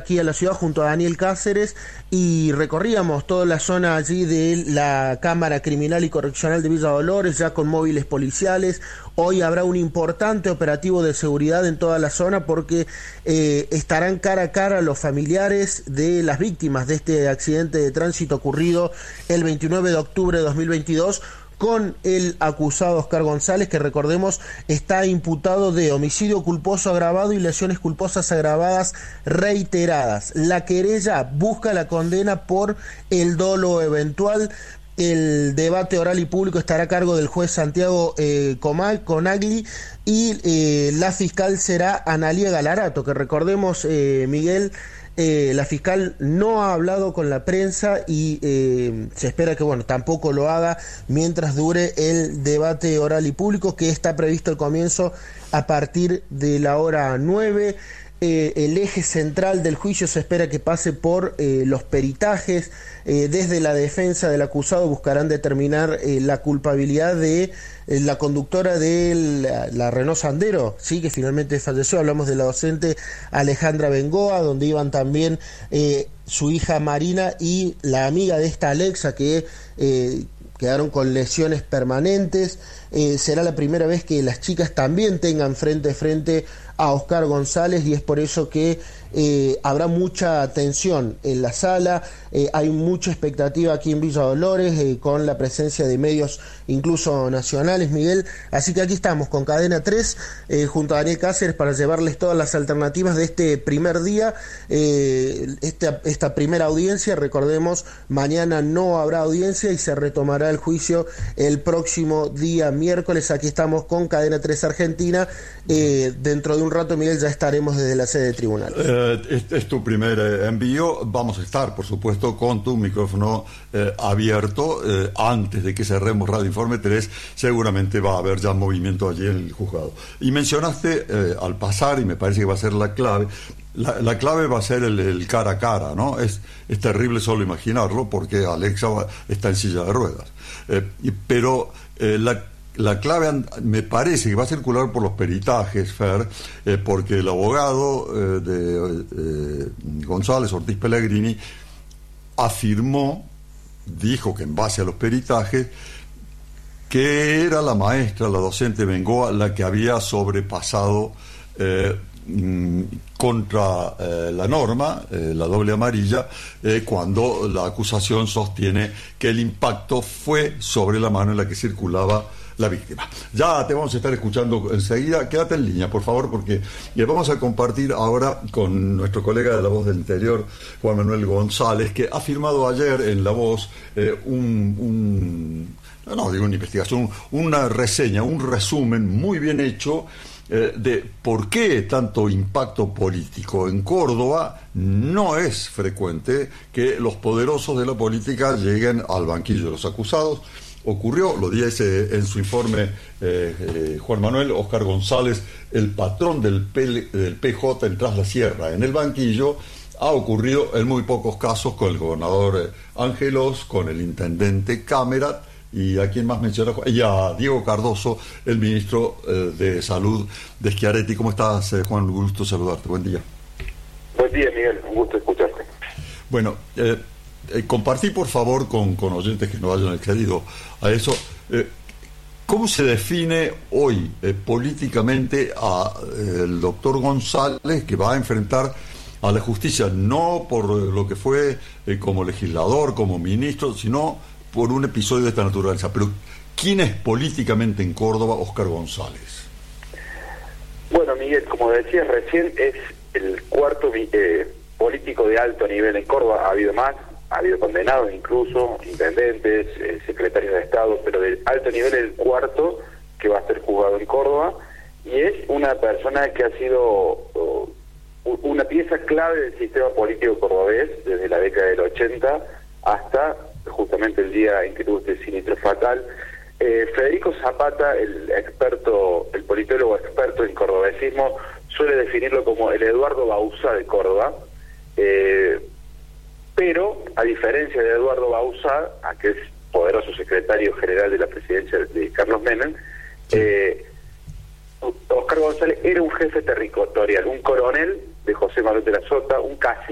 aquí a la ciudad junto a Daniel Cáceres y recorríamos toda la zona allí de la Cámara Criminal y Correccional de Villa Dolores, ya con móviles policiales. Hoy habrá un importante operativo de seguridad en toda la zona porque estarán cara a cara los familiares de las víctimas de este accidente de tránsito ocurrido el 29 de octubre de 2022, con el acusado Oscar González, que recordemos está imputado de homicidio culposo agravado y lesiones culposas agravadas reiteradas. La querella busca la condena por el dolo eventual. El debate oral y público estará a cargo del juez Santiago Conagli y la fiscal será Analía Galarato, que recordemos, Miguel, la fiscal no ha hablado con la prensa y se espera que tampoco lo haga mientras dure el debate oral y público, que está previsto el comienzo a partir de la hora 9. El eje central del juicio se espera que pase por los peritajes. Desde la defensa del acusado buscarán determinar la culpabilidad de la conductora de la Renault Sandero, sí, que finalmente falleció. Hablamos de la docente Alejandra Bengoa, donde iban también su hija Marina y la amiga de esta Alexa, que quedaron con lesiones permanentes. Será la primera vez que las chicas también tengan frente a frente a Oscar González, y es por eso que habrá mucha atención en la sala. Hay mucha expectativa aquí en Villa Dolores, con la presencia de medios incluso nacionales, Miguel. Así que aquí estamos con Cadena 3 junto a Daniel Cáceres para llevarles todas las alternativas de este primer día, esta primera audiencia. Recordemos, mañana no habrá audiencia y se retomará el juicio el próximo día miércoles. Aquí estamos con Cadena 3 Argentina. Dentro de un rato, Miguel, ya estaremos desde la sede de tribunal. Es tu primer envío. Vamos a estar, por supuesto, con tu micrófono abierto. Antes de que cerremos Radio Informe 3, seguramente va a haber ya movimiento allí en el juzgado. Y mencionaste al pasar, y me parece que va a ser la clave, la clave va a ser el cara a cara, ¿no? Es terrible solo imaginarlo, porque Alexa está en silla de ruedas. Pero la clave me parece que va a circular por los peritajes, Fer, porque el abogado de González, Ortiz Pellegrini, dijo que en base a los peritajes, que era la maestra, la docente Bengoa, la que había sobrepasado contra la norma, la doble amarilla, cuando la acusación sostiene que el impacto fue sobre la mano en la que circulaba la víctima. Ya te vamos a estar escuchando enseguida. Quédate en línea, por favor, porque vamos a compartir ahora con nuestro colega de La Voz del Interior, Juan Manuel González, que ha firmado ayer en La Voz una investigación, una reseña, un resumen muy bien hecho de por qué tanto impacto político. En Córdoba no es frecuente que los poderosos de la política lleguen al banquillo de los acusados. Ocurrió, lo dice en su informe Juan Manuel, Oscar González, el patrón del PJ en Tras la Sierra, en el banquillo. Ha ocurrido en muy pocos casos con el gobernador Ángelos, con el intendente Cámara, y a quien más menciona, y a Diego Cardoso, el ministro de Salud de Schiaretti. ¿Cómo estás, Juan? Un gusto saludarte. Buen día. Buen día, Miguel. Un gusto escucharte. Bueno, compartí, por favor, con oyentes que no hayan accedido a eso, ¿cómo se define hoy políticamente el doctor González, que va a enfrentar a la justicia no por lo que fue como legislador, como ministro, sino por un episodio de esta naturaleza? Pero ¿quién es políticamente en Córdoba Oscar González? Bueno, Miguel, como decías recién, es el cuarto político de alto nivel en Córdoba. Ha habido condenados incluso, intendentes, secretarios de Estado, pero de alto nivel el cuarto que va a ser juzgado en Córdoba, y es una persona que ha sido una pieza clave del sistema político cordobés desde la década del 80 hasta justamente el día en que tuvo este siniestro fatal. Federico Zapata, el politólogo experto en cordobesismo, suele definirlo como el Eduardo Bauzá de Córdoba, pero a diferencia de Eduardo Bauzá, que es poderoso secretario general de la presidencia de Carlos Menem, Oscar González era un jefe territorial, un coronel de José Manuel de la Sota, un cacique